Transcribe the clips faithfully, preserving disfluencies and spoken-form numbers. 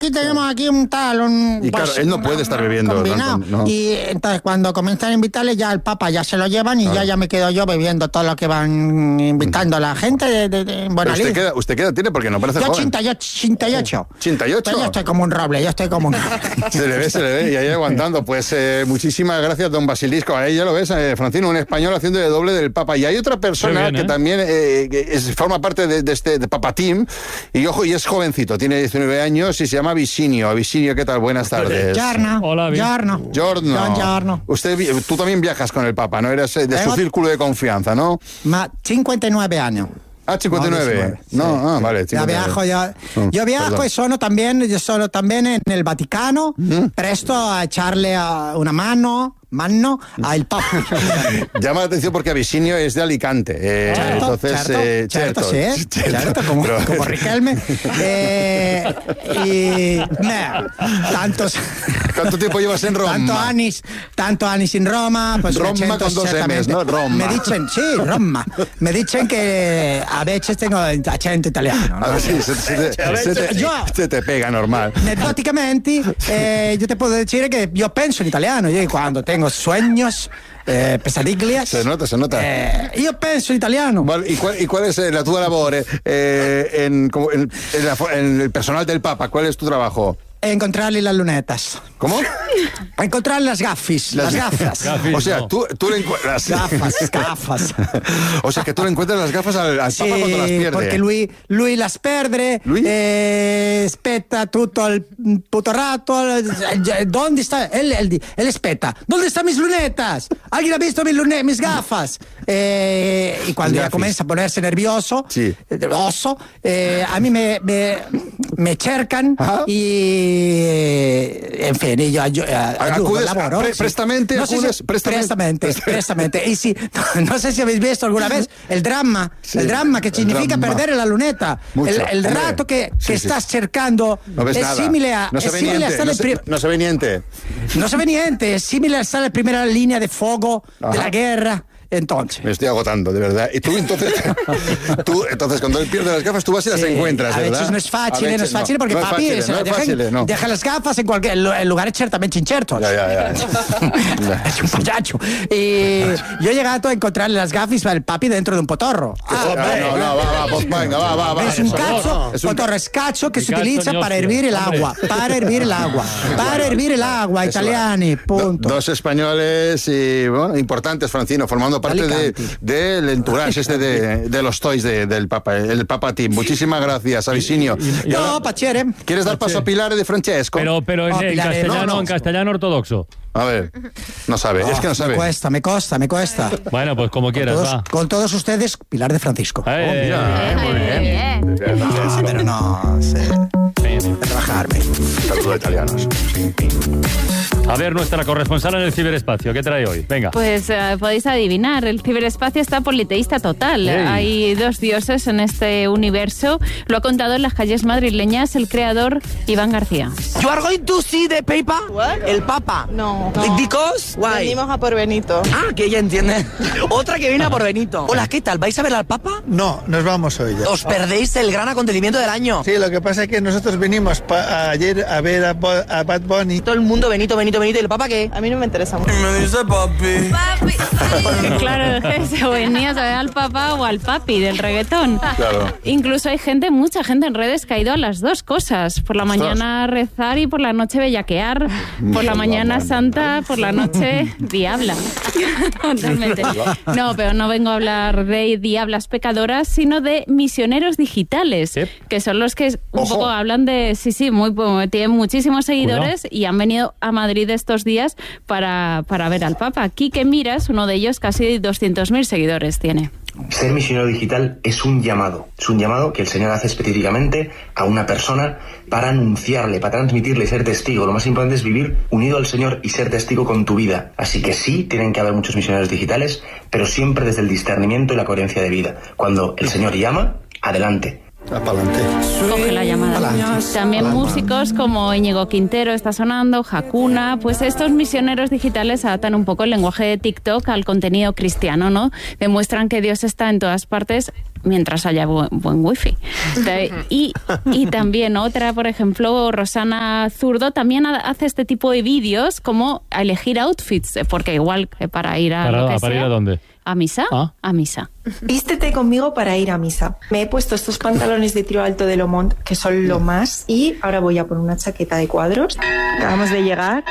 aquí tenemos aquí un tal, un... Y claro, pues, él no puede estar bebiendo. Combinado. No, no. Y entonces cuando comienzan a invitarle, ya el Papa ya se lo llevan y Claro. ya, ya me quedo yo bebiendo todo lo que van invitando a la gente de, de, de Pero Buena usted Lid. queda, usted queda tiene porque no parece Yo joven. ochenta y ocho. ochenta y ocho. ochenta y ocho. Pues yo estoy como un roble, yo estoy como un roble. Se le ve, se le ve, y ahí aguantando. Pues eh, muchísimas gracias, don Basilisco. Ahí ya lo ves, eh, Francino, un español haciendo de doble del Papa. Y hay otra persona bien, que ¿eh? también eh, que es, forma parte de, de este de Papa Team. Y ojo, y es jovencito, tiene diecinueve años y se llama Visinio. Visinio, ¿qué tal? Buenas tardes. Giorno. Hola, bien. Giorno. Giorno. Buongiorno. Usted, vi- tú también viajas con el Papa, ¿no? Eres eh, de su Tengo- círculo de confianza, ¿no? Ma cincuenta y nueve años. Ah, cincuenta y nueve. diecinueve, No, sí, ah, sí. vale. Ya cincuenta y nueve. viajo, ya, Mm, yo viajo perdón. y sono también, yo sono también en el Vaticano, Mm. presto a echarle a una mano, mano al Papa. Llama la atención porque Abisinio es de Alicante. Eh, Certo, entonces, certo, eh, certo, certo, sí, certo. certo, como, Pero- como Riquelme. Eh, y nah, tantos, ¿Cuánto tiempo llevas en Roma? tanto años, tanto años en Roma, pues Roma me siento con dos M's, certamente- ¿no? Roma. Me dicen, sí, Roma. Me dicen que a veces tengo acento italiano, ¿no? A ver, sí, se, se te, se te- Yo- se te pega normal. Anecdóticamente, eh, yo te puedo decir que yo pienso en italiano. Yo cuando tengo sueños, eh, pesadillas, Se nota, se nota. eh, io penso in italiano. Vale, ¿Y cuál, y cuál es eh, la tua labore eh, en, como en, en la fo- en el personal del Papa? ¿Cuál es tu trabajo? Encontrarle las lunetas. ¿Cómo? Encontrarle las gafis. Las, gafas. Gafis, O sea, no. tú, tú le encuentras... Gafas, gafas. O sea, que tú le encuentras las gafas al, al Papa cuando las Sì, pierde. perché lui, lui las perde, Lui? eh, spetta tutto il puto rato. eh, ¿Dónde está? Él, él, di- él espeta. ¿Dónde están mis lunetas? ¿Alguien ha visto mis, lune- mis gafas? Eh, y cuando Mis ya gafis. comienza a ponerse nervioso, Sí. eh, oso, eh, a mí me, me, me cercan Ajá. y, en fin, y yo, yo, eh, ayudo, Acudes, lavoro, pre- sí. prestamente, No sé si- acudes, prestamente. prestamente, prestamente. Y si, no sé si habéis visto alguna vez el drama, Sí, el drama que el significa drama. perder la luneta. Mucho, el el hombre. rato que, Sí, que sí. estás cercando No ves es nada. simile a, no se es ve simile a niente. estar No en se, pri- no se ve niente. no se ve niente, es simile a estar en primera línea de fuego Ajá. de la guerra. Entonces. Me estoy agotando, de verdad. Y tú entonces, tú, entonces cuando él pierde las gafas, tú vas y las Sí, encuentras, a ¿verdad? veces no es fácil, A no es veces fácil porque no es papi fácil, se no es deja, fácil, no. deja las gafas en, cualquier, en lugares ciertamente inciertos. Ya, ya, ya. Es un payacho. Y yo he llegado a encontrarle las gafas al papi dentro de un potorro. Ah, no, no, va, va, pues venga, va, va, va. Es un Eso, cazzo, es un potorro es cazzo que Il se cazzo utilizza gnocchio, para hervir el hombre. agua. Para hervir el agua. Para hervir el agua, Eso va. italiani, Do- punto. dos españoles y, bueno, importantes, Francino, formando parte de- Alicante. del entourage este de, de los toys de- del Papa, el Papa Team. Muchísimas gracias, Avisinio. Y ahora, No, piacere. ¿quieres dar paso a Pilar de Francesco? Pero, pero en, Oh, en Pilar, castellano, no, no. en castellano ortodoxo. A ver, no sabe, es que no sabe. Me cuesta, me costa, me cuesta. Bueno, pues como quieras, Todos- va. con todos ustedes, Pilar de Francisco. Eh, Mira, muy bien. Sí, pero no sé bien. trabajarme. Saludos italianos. A ver, nuestra corresponsal en el ciberespacio, ¿qué trae hoy? Venga. Pues eh, podéis adivinar, el ciberespacio está politeísta total. Ey. Hay dos dioses en este universo. Lo ha contado en las calles madrileñas el creador Iván García. You are going to see the paper? El Papa. No. Because? Why? Venimos a por Benito. Ah, que ella entiende. Otra que viene a por Benito. Hola, ¿qué tal? ¿Vais a ver al Papa? No, nos vamos hoy ya. Os perdéis el gran acontecimiento del año. Sí, lo que pasa es que nosotros vinimos pa- ayer a ver a, Bo- a Bad Bunny. Todo el mundo, Benito, Benito, Benito. ¿Y el Papa qué? A mí no me interesa mucho. Me dice papi. Claro, se venía a ver al papá o al papi del reggaetón. Claro. Incluso hay gente, mucha gente en redes que ha ido a las dos cosas. Por la mañana rezar y por la noche bellaquear. Por la mañana santa, por la noche diabla. Totalmente. No, pero no vengo a hablar de diablas pecadoras, sino de misioneros digitales, ¿Qué? que son los que un Ojo. poco hablan de, sí, sí, muy, tienen muchísimos seguidores y han venido a Madrid estos días para, para ver al Papa. Quique Miras, uno de ellos, casi doscientos mil seguidores tiene. Ser misionero digital es un llamado, es un llamado que el Señor hace específicamente a una persona para anunciarle, para transmitirle y ser testigo. Lo más importante es vivir unido al Señor y ser testigo con tu vida. Así que sí, tienen que haber muchos misioneros digitales, pero siempre desde el discernimiento y la coherencia de vida. Cuando el Señor llama, adelante. Apalante. Coge la llamada. También músicos como Íñigo Quintero está sonando, Hakuna, pues estos misioneros digitales adaptan un poco el lenguaje de TikTok al contenido cristiano, ¿no? Demuestran que Dios está en todas partes mientras haya bu- buen wifi. Y, y también otra, por ejemplo, Rosana Zurdo también hace este tipo de vídeos como a elegir outfits, porque igual que para ir a ¿Para, lo que para sea, ir a dónde? a misa, ¿Ah? a misa. Vístete conmigo para ir a misa. Me he puesto estos pantalones de tiro alto de Lomont, que son lo más, y ahora voy a por una chaqueta de cuadros. Acabamos de llegar.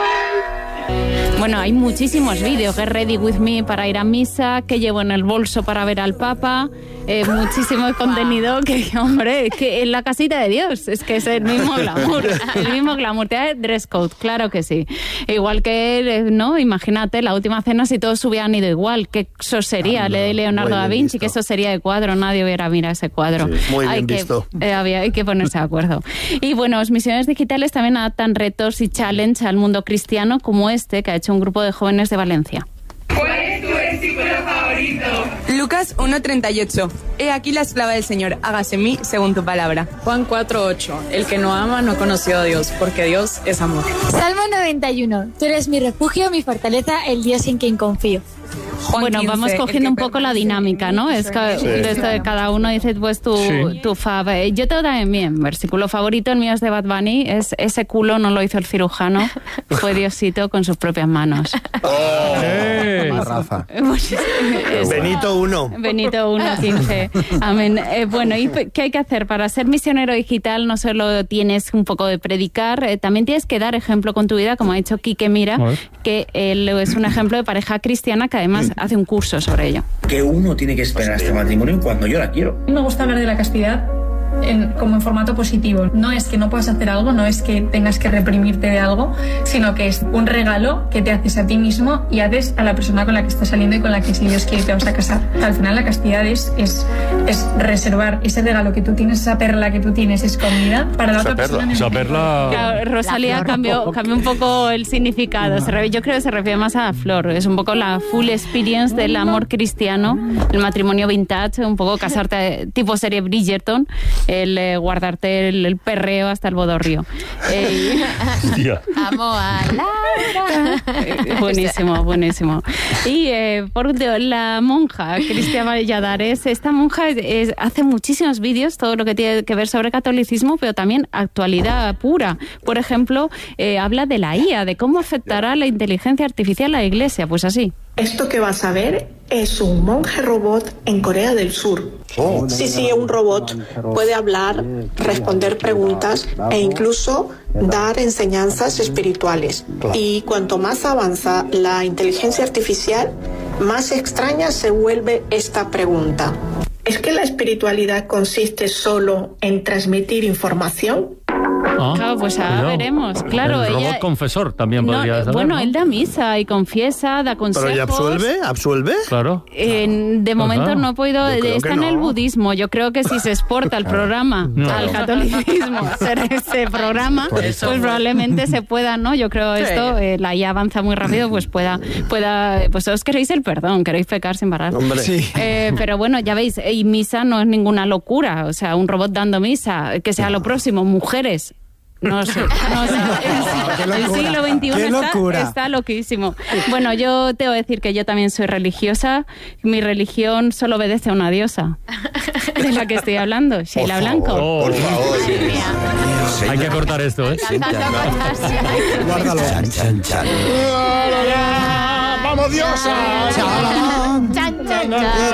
Bueno, hay muchísimos vídeos. Get ready with me para ir a misa, que llevo en el bolso para ver al Papa, eh, muchísimo contenido que, hombre, que en la casita de Dios, es que es el mismo glamour, el mismo glamour. Te da dress code, claro que sí. Igual que, ¿no? Imagínate, la última cena, si todos hubieran ido igual, que eso sería, ah, no, de Leonardo da Vinci, visto. Que eso sería de cuadro, nadie hubiera mirado ese cuadro. Sí, muy bien hay visto. Que, eh, había, hay que ponerse de acuerdo. Y bueno, los misioneros digitales también adaptan retos y challenge al mundo cristiano, como este que ha hecho un grupo de jóvenes de Valencia. ¿Cuál es tu versículo favorito? Lucas uno treinta y ocho. He aquí la esclava del Señor, hágase en mí según tu palabra. Juan cuatro ocho. El que no ama no conoció a Dios, porque Dios es amor. Salmo noventa y uno. Tú eres mi refugio, mi fortaleza, el Dios en quien confío. Juan bueno, quince, vamos cogiendo un poco la dinámica, ¿no? Es que sí. Desde cada uno dice pues tu, sí. tu fab. Yo tengo también mi versículo favorito, el mío es de Bad Bunny, es ese culo no lo hizo el cirujano, fue Diosito con sus propias manos. Oh, hey. Rafa. Benito uno. Benito uno quince. Amén. Eh, bueno, ¿y qué hay que hacer? Para ser misionero digital no solo tienes un poco de predicar, eh, también tienes que dar ejemplo con tu vida, como ha dicho Quique Mira, que él es un ejemplo de pareja cristiana que además hace un curso sobre ello. Que uno tiene que esperar este matrimonio cuando yo la quiero. Me gusta hablar de la castidad en, como en formato positivo. No es que no puedas hacer algo, no es que tengas que reprimirte de algo, sino que es un regalo que te haces a ti mismo y haces a la persona con la que estás saliendo y con la que, si Dios quiere, te vas a casar. Al final la castidad es, es, es reservar ese regalo que tú tienes, esa perla que tú tienes escondida para la esa otra perla. persona. Esa perla... Claro, Rosalía cambió, cambió un poco el significado. Se re, yo creo que se refiere más a la flor. Es un poco la full experience del amor cristiano, el matrimonio vintage, un poco casarte tipo serie Bridgerton, el eh, guardarte el, el perreo hasta el bodorrio. Eh, Amo a Laura. Buenísimo, buenísimo. Y eh, por último, la monja Cristia Valladares. Esta monja es, es, hace muchísimos vídeos, todo lo que tiene que ver sobre catolicismo, pero también actualidad pura. Por ejemplo, eh, habla de la I A, de cómo afectará la inteligencia artificial a la Iglesia. Pues así. Esto que vas a ver es un monje robot en Corea del Sur. Oh. Sí, sí, un robot puede hablar, responder preguntas e incluso dar enseñanzas espirituales. Y cuanto más avanza la inteligencia artificial, más extraña se vuelve esta pregunta. ¿Es que la espiritualidad consiste solo en transmitir información? Ah, claro, pues ahora cuidado. Veremos. Claro, el robot ella, confesor también no, podría saber. Bueno, ¿no? él da misa y confiesa, da consejos. ¿Pero ella absuelve? ¿Absuelve? Claro. Eh, de momento pues, no he podido... Está en no. el budismo. Yo creo que si se exporta el programa no. al catolicismo, ese programa, pues, pues probablemente se pueda, ¿no? Yo creo sí. esto, eh, la I A avanza muy rápido, pues pueda... pueda pues os queréis el perdón, queréis pecar sin parar. Hombre. Sí. Eh, pero bueno, ya veis, y misa no es ninguna locura. O sea, un robot dando misa, que sea lo próximo, mujeres... No sé, no sé. El, el siglo veintiuno está, está loquísimo. Bueno, yo te voy a decir que yo también soy religiosa. Mi religión solo obedece a una diosa de la que estoy hablando, Sheila Blanco. Oh, por favor. Sí. Hay que cortar esto, ¿eh? Guárdalo. Chan, chan, chan. ¡Vamos, diosa! Chan, chan, chan.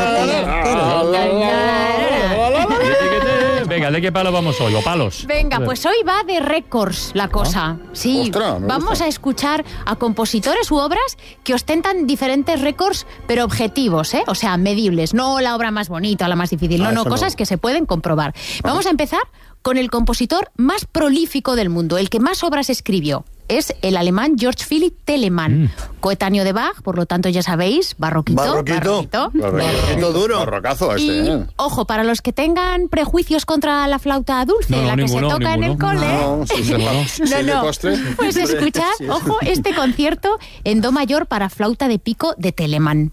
Venga, ¿de qué palo vamos hoy? ¿O palos? Venga, pues hoy va de récords la cosa. ¿Ah? Sí, Ostras, vamos gusta. a escuchar a compositores u obras que ostentan diferentes récords, pero objetivos, ¿eh? O sea, medibles. No la obra más bonita, la más difícil. No, ah, no, cosas no. que se pueden comprobar. Vamos a empezar con el compositor más prolífico del mundo, el que más obras escribió. Es el alemán Georg Philipp Telemann, mm. coetáneo de Bach, por lo tanto ya sabéis, barroquito. Barroquito, barroquito, barroquito duro. Barrocazo este. Y, ¿eh? ojo, para los que tengan prejuicios contra la flauta dulce, no, la que ninguno, se toca ninguno. en el cole. No, si se no, si no, postre. Pues escuchad, sí. ojo, este concierto en do mayor para flauta de pico de Telemann.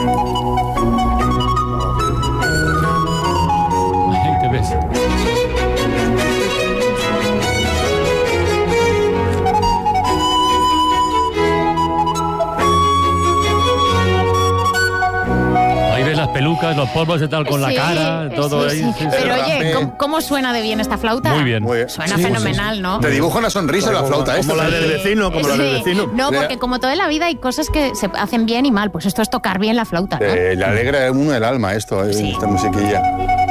Ay, ¿qué ves? pelucas moscas, los polvos y tal con Sí, la cara, todo sí, ahí. sí. Pero oye, ¿cómo, cómo suena de bien esta flauta? Muy bien. Muy bien. Suena Sí, fenomenal, sí, sí. ¿no? Te dibuja una sonrisa la flauta esta. Como la del vecino, como la del Sí. vecino. No, porque como toda la vida hay cosas que se hacen bien y mal, pues esto es tocar bien la flauta, ¿no? Eh, le alegra a uno el alma esto, eh, esta musiquilla.